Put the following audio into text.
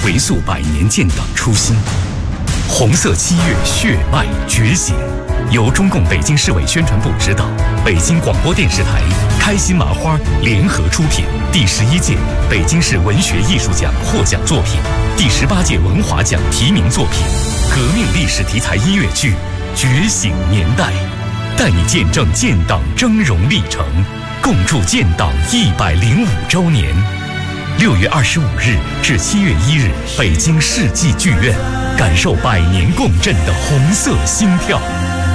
回溯100年建党初心。红色7月血脉觉醒，由中共北京市委宣传部指导，北京广播电视台、开心麻花联合出品。第11届北京市文学艺术奖获奖作品，第18届文华奖提名作品，革命历史题材音乐剧《觉醒年代》，带你见证建党峥嵘历程，共筑建党105周年。6月25日至7月1日，北京世纪剧院，感受100年共振的红色心跳。